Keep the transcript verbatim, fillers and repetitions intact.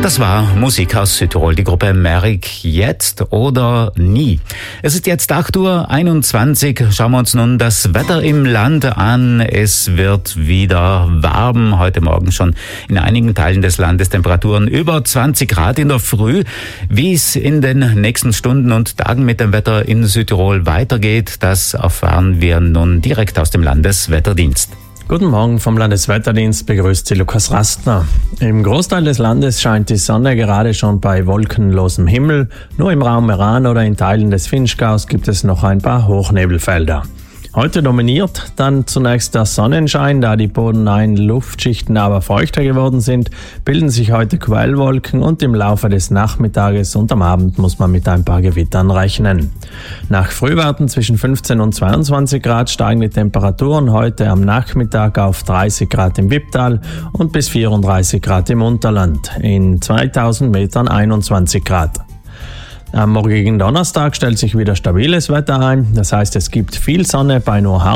Das war Musik aus Südtirol, die Gruppe Merrick, Jetzt oder Nie. Es ist jetzt acht Uhr einundzwanzig. Schauen wir uns nun das Wetter im Land an. Es wird wieder warm. Heute Morgen schon in einigen Teilen des Landes Temperaturen über zwanzig Grad in der Früh. Wie es in den nächsten Stunden und Tagen mit dem Wetter in Südtirol weitergeht, das erfahren wir nun direkt aus dem Landeswetterdienst. Guten Morgen vom Landeswetterdienst, begrüßt Sie Lukas Rastner. Im Großteil des Landes scheint die Sonne gerade schon bei wolkenlosem Himmel. Nur im Raum Meran oder in Teilen des Vinschgaus gibt es noch ein paar Hochnebelfelder. Heute dominiert dann zunächst der Sonnenschein, da die bodennahen Luftschichten aber feuchter geworden sind, bilden sich heute Quellwolken und im Laufe des Nachmittages und am Abend muss man mit ein paar Gewittern rechnen. Nach Frühwerten zwischen fünfzehn und zweiundzwanzig Grad steigen die Temperaturen heute am Nachmittag auf dreißig Grad im Wipptal und bis vierunddreißig Grad im Unterland, in zweitausend Metern einundzwanzig Grad. Am morgigen Donnerstag stellt sich wieder stabiles Wetter ein, das heißt es gibt viel Sonne bei nur